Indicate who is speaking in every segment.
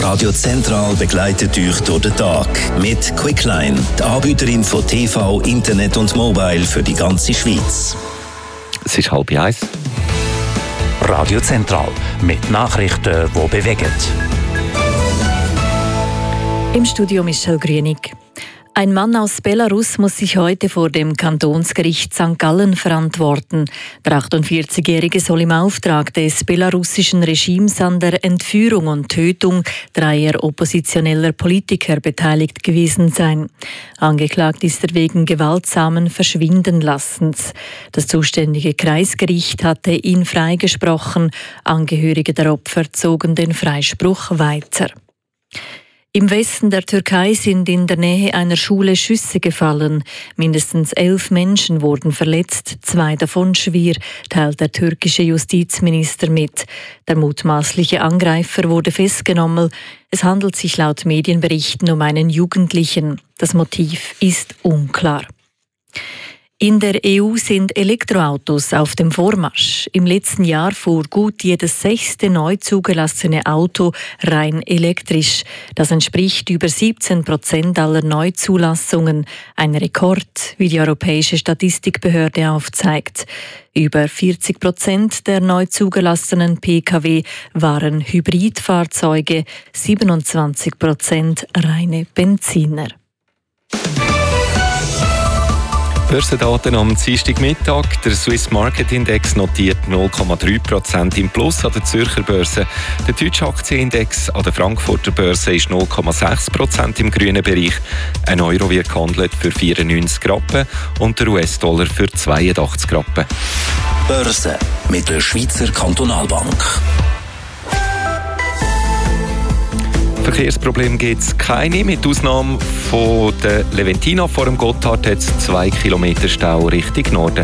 Speaker 1: Radio Zentral begleitet euch durch den Tag mit Quickline, die Anbieterin von TV, Internet und Mobile für die ganze Schweiz.
Speaker 2: Es ist 12:30.
Speaker 3: Radio Zentral mit Nachrichten, die bewegen.
Speaker 4: Im Studio Michelle Grünig. Ein Mann aus Belarus muss sich heute vor dem Kantonsgericht St. Gallen verantworten. Der 48-Jährige soll im Auftrag des belarussischen Regimes an der Entführung und Tötung 3 oppositioneller Politiker beteiligt gewesen sein. Angeklagt ist er wegen gewaltsamen Verschwindenlassens. Das zuständige Kreisgericht hatte ihn freigesprochen. Angehörige der Opfer zogen den Freispruch weiter. Im Westen der Türkei sind in der Nähe einer Schule Schüsse gefallen. Mindestens 11 Menschen wurden verletzt, 2 davon schwer, teilt der türkische Justizminister mit. Der mutmaßliche Angreifer wurde festgenommen. Es handelt sich laut Medienberichten um einen Jugendlichen. Das Motiv ist unklar. In der EU sind Elektroautos auf dem Vormarsch. Im letzten Jahr fuhr gut jedes 6. neu zugelassene Auto rein elektrisch. Das entspricht über 17% aller Neuzulassungen. Ein Rekord, wie die Europäische Statistikbehörde aufzeigt. Über 40% der neu zugelassenen Pkw waren Hybridfahrzeuge, 27% reine Benziner.
Speaker 2: Börsendaten am Dienstagmittag. Der Swiss Market Index notiert 0,3% im Plus an der Zürcher Börse. Der deutsche Aktienindex an der Frankfurter Börse ist 0,6% im grünen Bereich. Ein Euro wird gehandelt für 94 Rappen und der US-Dollar für 82 Rappen.
Speaker 1: Börse mit der Schweizer Kantonalbank.
Speaker 2: Verkehrsprobleme gibt es keine. Mit Ausnahme von der Leventina vor dem Gotthard hat es 2 Kilometer Stau Richtung Norden.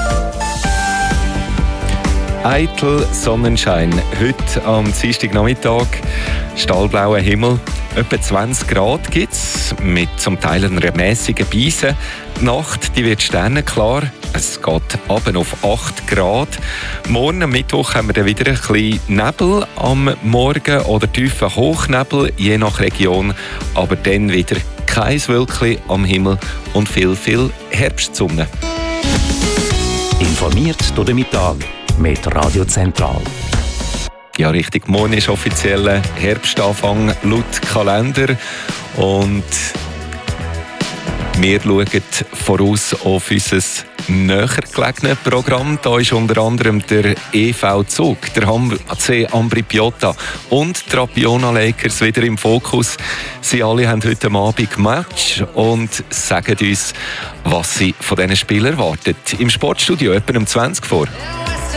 Speaker 2: Eitel Sonnenschein. Heute am Dienstagnachmittag stahlblauer Himmel. Etwa 20 Grad gibt es, mit zum Teil einer mäßigen Beise. Die Nacht die wird sternenklar. Es geht runter auf 8 Grad. Morgen am Mittwoch haben wir dann wieder ein bisschen Nebel am Morgen oder tiefen Hochnebel, je nach Region. Aber dann wieder kein Wölkchen am Himmel und viel Herbstsonne.
Speaker 3: Informiert durch den Mittag mit Radio Zentral.
Speaker 2: Ja, richtig. Morgen ist offizieller Herbstanfang laut Kalender. Und wir schauen voraus auf unser näher gelegenes Programm. Da ist unter anderem der EV Zug, der HC Ambri Piotta und die Rapiona Lakers wieder im Fokus. Sie alle haben heute Abend Match und sagen uns, was sie von diesen Spielern erwartet. Im Sportstudio etwa um 20 vor.